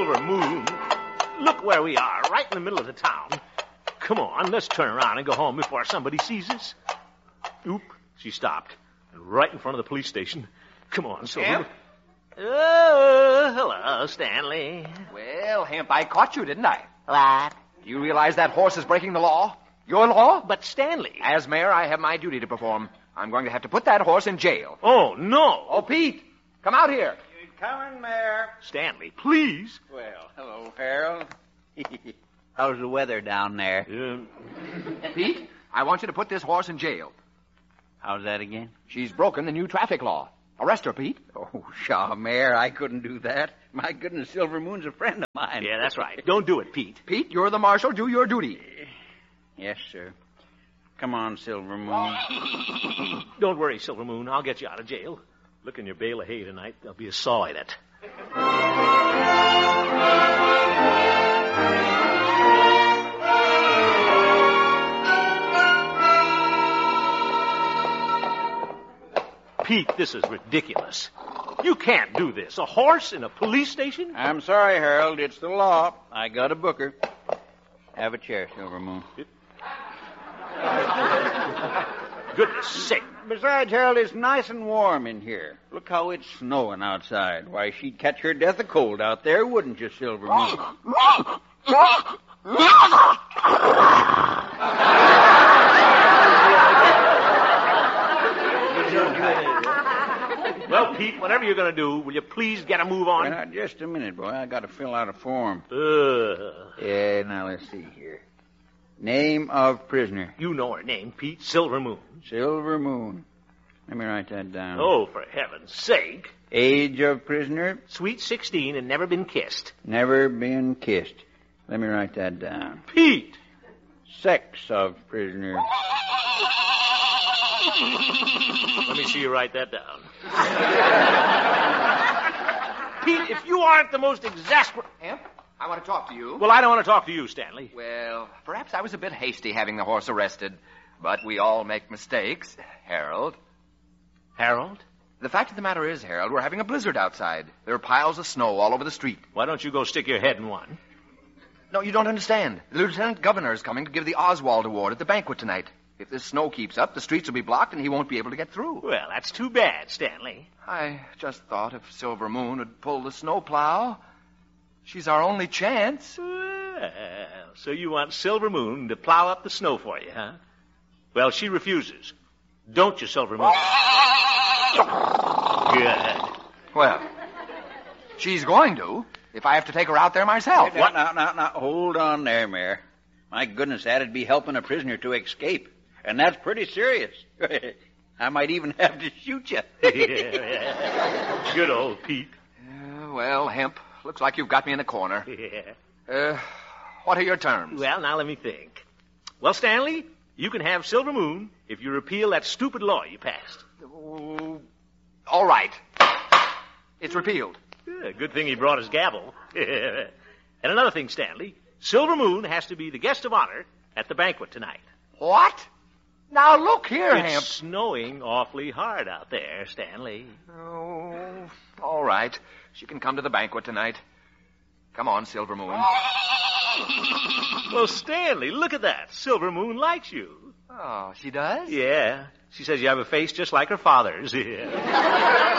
Silver Moon. Look where we are, right in the middle of the town. Come on, let's turn around and go home before somebody sees us. Oop, she stopped. And right in front of the police station. Come on, Silver. Hemp? Oh, hello, Stanley. Well, Hemp, I caught you, didn't I? What? Do you realize that horse is breaking the law? Your law? But Stanley. As mayor, I have my duty to perform. I'm going to have to put that horse in jail. Oh, no. Oh, Pete, come out here. Coming, Mayor. Stanley, please. Well, hello, Harold. How's the weather down there? Pete, I want you to put this horse in jail. How's that again? She's broken the new traffic law. Arrest her, Pete. Oh, pshaw, Mayor, I couldn't do that. My goodness, Silver Moon's a friend of mine. Yeah, that's right. Don't do it, Pete. Pete, you're the marshal. Do your duty. Yes, sir. Come on, Silver Moon. Don't worry, Silver Moon. I'll get you out of jail. Look in your bale of hay tonight. There'll be a saw in it. Pete, this is ridiculous. You can't do this. A horse in a police station? I'm sorry, Harold. It's the law. I got a booker. Have a chair, Silver Moon. Goodness sake. Besides, Harold, it's nice and warm in here. Look how it's snowing outside. Why, she'd catch her death of cold out there, wouldn't you, Silver Moon? Well, Pete, whatever you're going to do, will you please get a move on? Now, just a minute, boy. I got to fill out a form. Ugh. Yeah, now let's see here. Name of prisoner. You know her name, Pete. Silver Moon. Silver Moon. Let me write that down. Oh, for heaven's sake. Age of prisoner. Sweet 16 and never been kissed. Never been kissed. Let me write that down. Pete! Sex of prisoner. Let me see you write that down. Pete, if you aren't the most exasperating... Hemp, I want to talk to you. Well, I don't want to talk to you, Stanley. Well, perhaps I was a bit hasty having the horse arrested, but we all make mistakes, Harold. Harold? The fact of the matter is, Harold, we're having a blizzard outside. There are piles of snow all over the street. Why don't you go stick your head in one? No, you don't understand. The lieutenant governor is coming to give the Oswald Award at the banquet tonight. If this snow keeps up, the streets will be blocked and he won't be able to get through. Well, that's too bad, Stanley. I just thought if Silver Moon would pull the snowplow, she's our only chance. Well, so you want Silver Moon to plow up the snow for you, huh? Well, she refuses. Don't you, Silver Moon? Good. Well, she's going to, if I have to take her out there myself. What? Now, hold on there, Mayor. My goodness, that'd be helping a prisoner to escape. And that's pretty serious. I might even have to shoot you. Good old Pete. Well, Hemp, looks like you've got me in the corner. Yeah. What are your terms? Well, now let me think. Well, Stanley, you can have Silver Moon if you repeal that stupid law you passed. Oh, all right. It's repealed. Yeah, good thing he brought his gavel. And another thing, Stanley, Silver Moon has to be the guest of honor at the banquet tonight. What? Now, look here, It's Hemp. snowing awfully hard out there, Stanley. Oh, all right. She can come to the banquet tonight. Come on, Silver Moon. Well, Stanley, look at that. Silver Moon likes you. Oh, she does? Yeah. She says you have a face just like her father's.